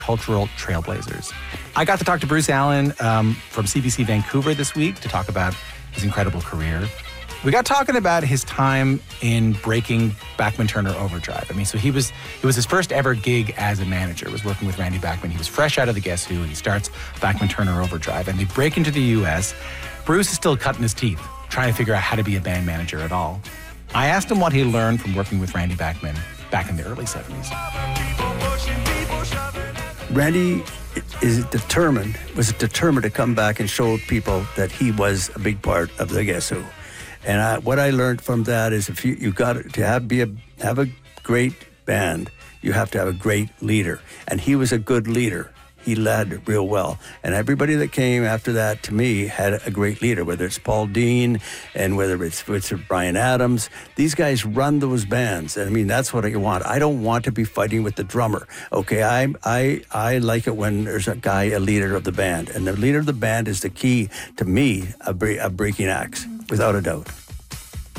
cultural trailblazers. I got to talk to Bruce Allen from CBC Vancouver this week to talk about his incredible career. We got talking about his time in breaking Bachman Turner Overdrive. I mean, so it was his first ever gig as a manager. It was working with Randy Bachman. He was fresh out of the Guess Who, and he starts Bachman Turner Overdrive. And they break into the U.S. Bruce is still cutting his teeth, trying to figure out how to be a band manager at all. I asked him what he learned from working with Randy Bachman back in the early 70s. Randy was determined to come back and show people that he was a big part of the Guess Who. And what I learned from that is if you got to have a great band, you have to have a great leader. And he was a good leader. He led real well. And everybody that came after that, to me, had a great leader, whether it's Paul Dean and whether it's Bryan Adams. These guys run those bands. And I mean, that's what I want. I don't want to be fighting with the drummer. Okay, I like it when there's a leader of the band. And the leader of the band is the key, to me, of breaking acts, without a doubt.